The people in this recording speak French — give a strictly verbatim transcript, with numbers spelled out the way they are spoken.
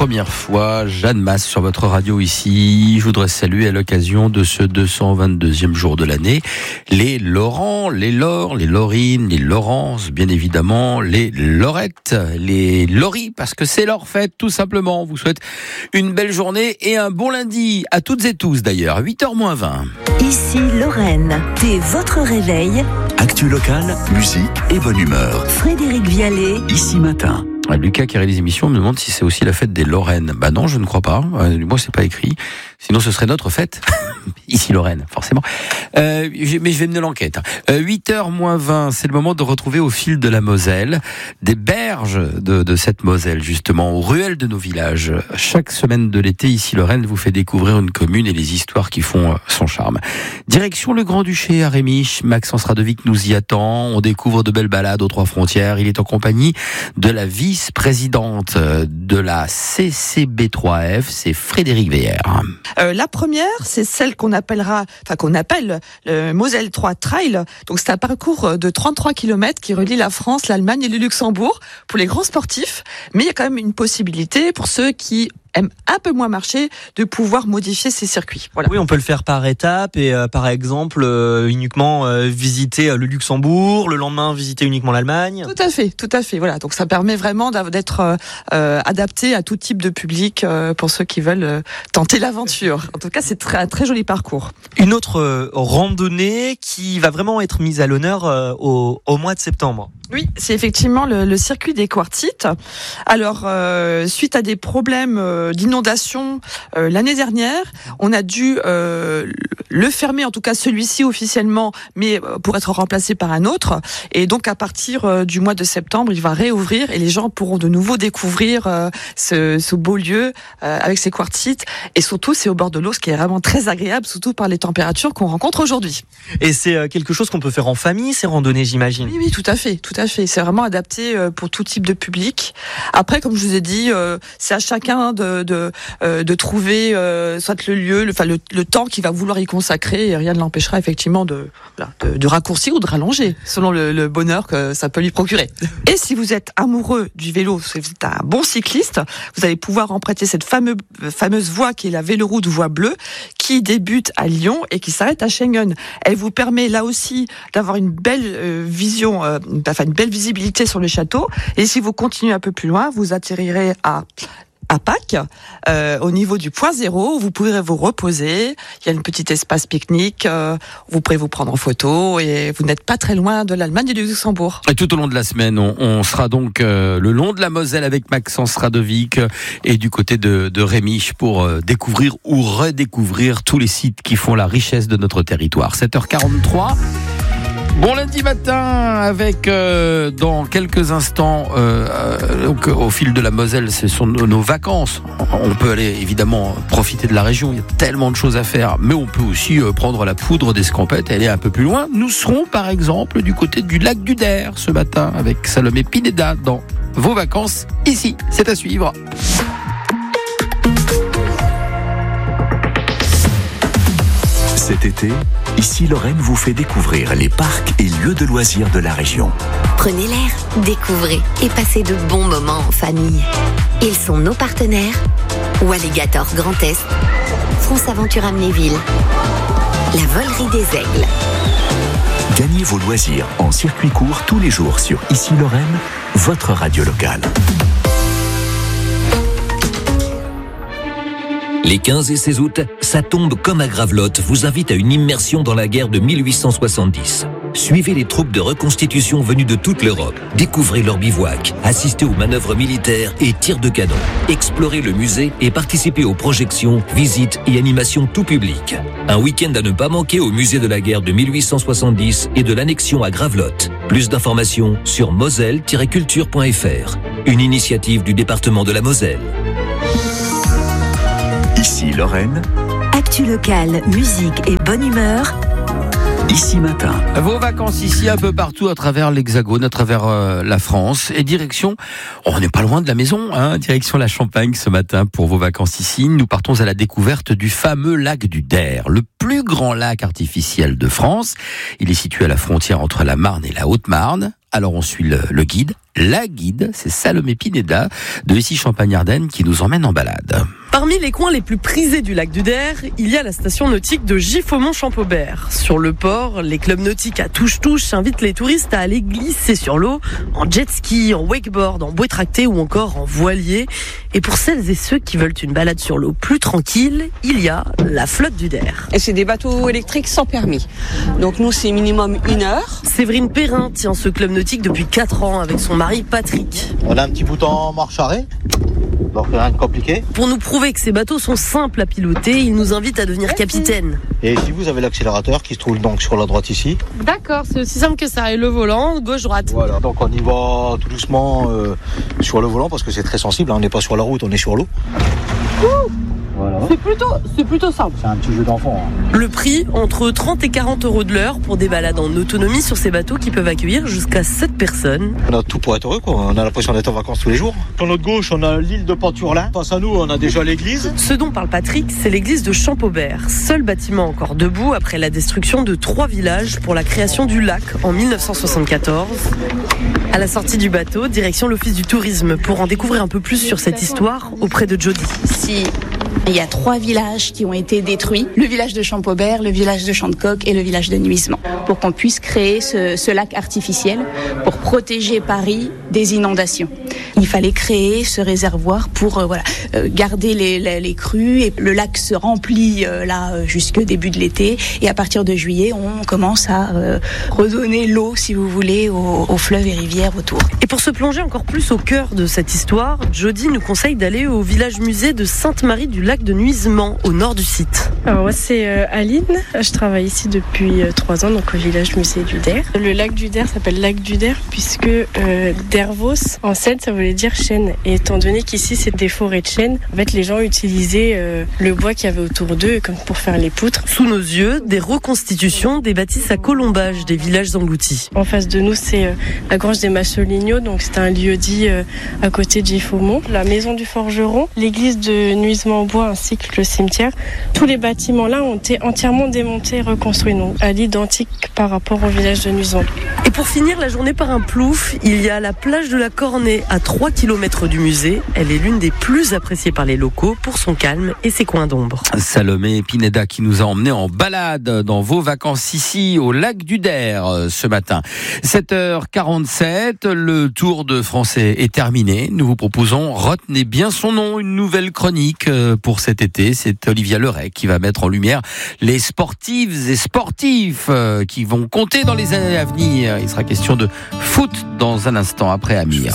première fois, Jeanne Masse sur votre radio ici. Je voudrais saluer à l'occasion de ce deux cent vingt-deuxième jour de l'année les Laurent, les Laure, les Laurine, les Laurence, bien évidemment, les Laurettes, les Laurie, parce que c'est leur fête tout simplement. On vous souhaite une belle journée et un bon lundi à toutes et tous d'ailleurs, huit heures moins vingt. Ici Lorraine, dès votre réveil. Actu locale, musique et bonne humeur. Frédéric Vialet, Ici matin. Lucas qui réalise l'émission me demande si c'est aussi la fête des Lorraines. Bah non, je ne crois pas. Euh, moi, c'est pas écrit. Sinon, ce serait notre fête. Ici Lorraine, forcément. Euh, mais je vais mener l'enquête. Euh, huit heures moins vingt, c'est le moment de retrouver au fil de la Moselle des berges de, de cette Moselle, justement, aux ruelles de nos villages. Chaque semaine de l'été, ici Lorraine vous fait découvrir une commune et les histoires qui font son charme. Direction le Grand-Duché à Rémiche. Maxence Radovic nous y attend. On découvre de belles balades aux trois frontières. Il est en compagnie de la vice-présidente de la C C B trois F, c'est Frédéric Veillère. Euh, la première, c'est celle qu'on appellera, enfin qu'on appelle le Moselle trois Trail. Donc c'est un parcours de trente-trois kilomètres qui relie la France, l'Allemagne et le Luxembourg pour les grands sportifs. Mais il y a quand même une possibilité pour ceux qui aiment un peu moins marcher, de pouvoir modifier ces circuits. Voilà. Oui, on peut le faire par étapes et euh, par exemple euh, uniquement euh, visiter le Luxembourg, le lendemain visiter uniquement l'Allemagne. Tout à fait, tout à fait. Voilà, donc ça permet vraiment d'être euh, adapté à tout type de public euh, pour ceux qui veulent euh, tenter l'aventure. En tout cas, c'est très, un très joli parcours. Une autre euh, randonnée qui va vraiment être mise à l'honneur euh, au, au mois de septembre. Oui, c'est effectivement le, le circuit des quartzites. Alors, euh, suite à des problèmes euh, d'inondation euh, l'année dernière, on a dû euh, le fermer, en tout cas celui-ci officiellement, mais euh, pour être remplacé par un autre. Et donc, à partir euh, du mois de septembre, il va réouvrir et les gens pourront de nouveau découvrir euh, ce, ce beau lieu euh, avec ses quartzites. Et surtout, c'est au bord de l'eau, ce qui est vraiment très agréable, surtout par les températures qu'on rencontre aujourd'hui. Et c'est euh, quelque chose qu'on peut faire en famille, ces randonnées, j'imagine. Oui, oui, tout à fait, tout à fait. C'est vraiment adapté pour tout type de public. Après, comme je vous ai dit, c'est à chacun de de, de trouver soit le lieu, le, enfin le, le temps qu'il va vouloir y consacrer. Et rien ne l'empêchera effectivement de, de, de raccourcir ou de rallonger, selon le, le bonheur que ça peut lui procurer. Et si vous êtes amoureux du vélo, si vous êtes un bon cycliste, vous allez pouvoir emprunter cette fameuse fameuse voie qui est la Véloroute voie bleue, qui débute à Lyon et qui s'arrête à Schengen. Elle vous permet là aussi d'avoir une belle euh, vision, euh, enfin une belle visibilité sur le château. Et si vous continuez un peu plus loin, vous atterrirez à à Pâques, euh, au niveau du point zéro, vous pourrez vous reposer. Il y a une petite espace pique-nique. Euh, vous pourrez vous prendre en photo et vous n'êtes pas très loin de l'Allemagne et du Luxembourg. Et tout au long de la semaine, on, on sera donc euh, le long de la Moselle avec Maxence Radovic euh, et du côté de, de Rémiche pour euh, découvrir ou redécouvrir tous les sites qui font la richesse de notre territoire. sept heures quarante-trois. Bon lundi matin avec euh, dans quelques instants euh, euh, donc, au fil de la Moselle, ce sont nos, nos vacances. On peut aller évidemment profiter de la région, il y a tellement de choses à faire, mais on peut aussi euh, prendre la poudre d'escampette et aller un peu plus loin. Nous serons par exemple du côté du lac du Der ce matin avec Salomé Pineda dans vos vacances ici. C'est à suivre. Cet été, Ici Lorraine vous fait découvrir les parcs et lieux de loisirs de la région. Prenez l'air, découvrez et passez de bons moments en famille. Ils sont nos partenaires. Walligator Grand Est, France Aventure Amnéville, la Volerie des Aigles. Gagnez vos loisirs en circuit court tous les jours sur Ici Lorraine, votre radio locale. Les quinze et seize août, Ça tombe comme à Gravelotte vous invite à une immersion dans la guerre de mille huit cent soixante-dix. Suivez les troupes de reconstitution venues de toute l'Europe. Découvrez leur bivouac, assistez aux manœuvres militaires et tirs de canon. Explorez le musée et participez aux projections, visites et animations tout public. Un week-end à ne pas manquer au musée de la guerre de mille huit cent soixante-dix et de l'annexion à Gravelotte. Plus d'informations sur moselle tiret culture point f r. Une initiative du département de la Moselle. Ici Lorraine. Actu locale, musique et bonne humeur. Ici matin. Vos vacances ici un peu partout à travers l'Hexagone, à travers euh, la France et direction, oh, on n'est pas loin de la maison, hein, direction la Champagne ce matin pour vos vacances ici. Nous partons à la découverte du fameux lac du Der, le plus grand lac artificiel de France. Il est situé à la frontière entre la Marne et la Haute-Marne. Alors on suit le, le guide. La guide, c'est Salomé Pineda de ici Champagne-Ardenne qui nous emmène en balade. Parmi les coins les plus prisés du lac du Der, il y a la station nautique de Giffaumont-Champaubert. Sur le port, les clubs nautiques à touche-touche invitent les touristes à aller glisser sur l'eau, en jet ski, en wakeboard, en bouée tractée ou encore en voilier. Et pour celles et ceux qui veulent une balade sur l'eau plus tranquille, il y a la flotte du Der. Et c'est des bateaux électriques sans permis. Donc nous, c'est minimum une heure. Séverine Perrin tient ce club nautique depuis quatre ans avec son mari Patrick. On a un petit bouton marche-arrêt. Donc rien de compliqué. Pour nous prouver que ces bateaux sont simples à piloter, il nous invite à devenir capitaine. Et ici vous avez l'accélérateur qui se trouve donc sur la droite ici. D'accord, c'est aussi simple que ça. Et le volant, gauche-droite. Voilà, donc on y va tout doucement euh, sur le volant parce que c'est très sensible. Hein. On n'est pas sur la route, on est sur l'eau. Ouh Voilà. C'est plutôt, c'est plutôt simple. C'est un petit jeu d'enfant. Hein. Le prix, entre trente et quarante euros de l'heure pour des balades en autonomie sur ces bateaux qui peuvent accueillir jusqu'à sept personnes. On a tout pour être heureux, quoi. On a l'impression d'être en vacances tous les jours. Sur notre gauche, on a l'île de Panturlin. Face à nous, on a déjà l'église. Ce dont parle Patrick, c'est l'église de Champaubert. Seul bâtiment encore debout après la destruction de trois villages pour la création du lac en mille neuf cent soixante-quatorze. À la sortie du bateau, direction l'office du tourisme pour en découvrir un peu plus sur cette histoire auprès de Jody. Si il y a trois villages qui ont été détruits, le village de Champaubert, le village de Chantecoq et le village de Nuisement, pour qu'on puisse créer ce, ce lac artificiel pour protéger Paris des inondations. Il fallait créer ce réservoir pour euh, voilà euh, garder les, les, les crues et le lac se remplit euh, là jusqu'au début de l'été et à partir de juillet on commence à euh, redonner l'eau si vous voulez aux, aux fleuves et rivières autour. Et pour se plonger encore plus au cœur de cette histoire, Jody nous conseille d'aller au village musée de Sainte-Marie du lac de Nuisement au nord du site. Alors moi c'est euh, Aline, je travaille ici depuis euh, trois ans donc au village musée du Der. Le lac du Der s'appelle lac du Der puisque euh, Dervos en celte ça voulait dire chêne. Et étant donné qu'ici c'est des forêts de chênes, en fait les gens utilisaient euh, le bois qu'il y avait autour d'eux comme pour faire les poutres. Sous nos yeux, des reconstitutions des bâtisses à colombage des villages engloutis. En face de nous c'est euh, la grange des Massolignaux, donc c'est un lieu-dit euh, à côté de Giffaumont. La maison du forgeron, l'église de Nuisement-en-Bois ainsi que le cimetière. Tous les bâtiments là ont été entièrement démontés et reconstruits, donc à l'identique par rapport au village de Nuisement. Et pour finir la journée par un plouf, il y a la plage de la Cornée à trois kilomètres du musée. Elle est l'une des plus appréciées par les locaux pour son calme et ses coins d'ombre. Salomé Pineda qui nous a emmenés en balade dans vos vacances ici au lac du Der ce matin. sept heures quarante-sept, le Tour de Français est terminé. Nous vous proposons, retenez bien son nom, une nouvelle chronique pour cet été. C'est Olivia Leray qui va mettre en lumière les sportives et sportifs qui vont compter dans les années à venir. Il sera question de foot dans un instant après Amir.